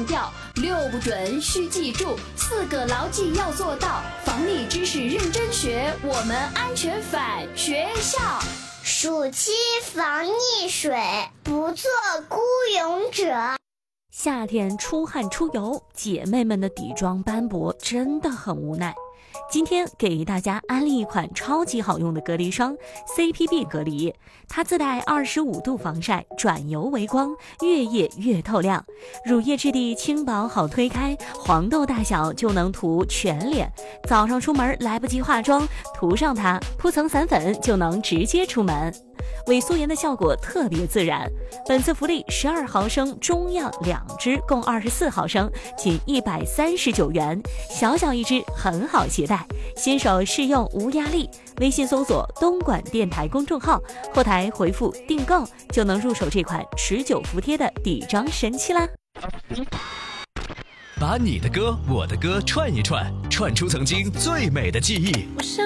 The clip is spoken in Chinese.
忘掉，6不准需记住，4个牢记要做到。防疫知识认真学，我们安全返学校。 暑期防溺水，不做孤勇者。 夏天出汗出油，姐妹们的底妆斑驳真的很无奈。今天给大家安利一款超级好用的隔离霜 CPB 隔离，它自带25度防晒，转油为光，越夜越透亮。乳液质地轻薄好推开，黄豆大小就能涂全脸。早上出门来不及化妆，涂上它，铺层散粉就能直接出门。伪素颜的效果特别自然。本次福利12毫升中样2支，共24毫升，仅139元，小小一支，很好携带。新手试用无压力，微信搜索东莞电台公众号，后台回复订购就能入手这款持久服帖的底妆神器啦。 把你的歌我的歌串一串，串出曾经最美的记忆。